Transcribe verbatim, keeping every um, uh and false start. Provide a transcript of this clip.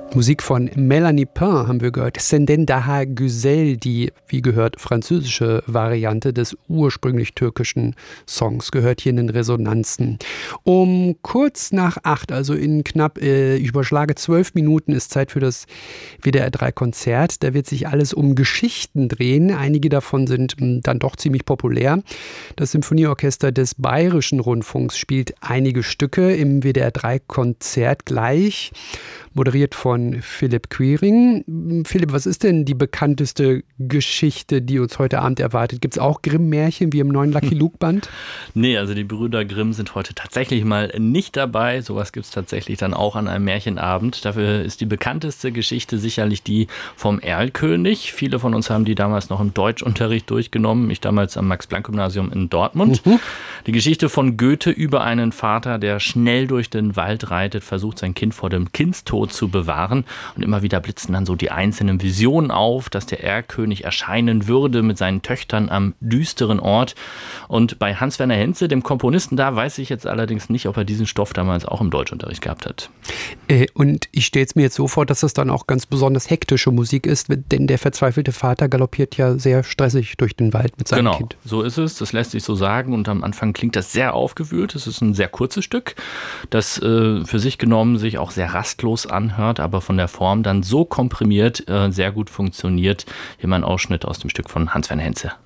Musik von Mélanie Pain haben wir gehört. Senden Daha Güzel, die, wie gehört, französische Variante des ursprünglich türkischen Songs, gehört hier in den Resonanzen. Um kurz nach acht, also in knapp, äh, ich überschlage zwölf Minuten, ist Zeit für das W D R drei Konzert. Da wird sich alles um Geschichten drehen. Einige davon sind mh, dann doch ziemlich populär. Das Symphonieorchester des Bayerischen Rundfunks spielt einige Stücke im W D R drei Konzert gleich, moderiert von Philipp Quiring. Philipp, was ist denn die bekannteste Geschichte, die uns heute Abend erwartet? Gibt es auch Grimm-Märchen wie im neuen Lucky Luke-Band? Nee, also die Brüder Grimm sind heute tatsächlich mal nicht dabei. Sowas gibt es tatsächlich dann auch an einem Märchenabend. Dafür ist die bekannteste Geschichte sicherlich die vom Erlkönig. Viele von uns haben die damals noch im Deutschunterricht durchgenommen. Ich damals am Max-Planck-Gymnasium in Dortmund. Mhm. Die Geschichte von Goethe über einen Vater, der schnell durch den Wald reitet, versucht sein Kind vor dem Kindstod zu bewahren. Und immer wieder blitzen dann so die einzelnen Visionen auf, dass der Erlkönig erscheinen würde mit seinen Töchtern am düsteren Ort. Und bei Hans-Werner Henze, dem Komponisten, da weiß ich jetzt allerdings nicht, ob er diesen Stoff damals auch im Deutschunterricht gehabt hat. Äh, und ich stelle es mir jetzt so vor, dass das dann auch ganz besonders hektische Musik ist, denn der verzweifelte Vater galoppiert ja sehr stressig durch den Wald mit seinem genau, Kind. Genau, so ist es. Das lässt sich so sagen. Und am Anfang klingt das sehr aufgewühlt. Es ist ein sehr kurzes Stück, das äh, für sich genommen sich auch sehr rastlos anhört, aber von der Form dann so komprimiert äh, sehr gut funktioniert. Hier mal ein Ausschnitt aus dem Stück von Hans-Werner Henze.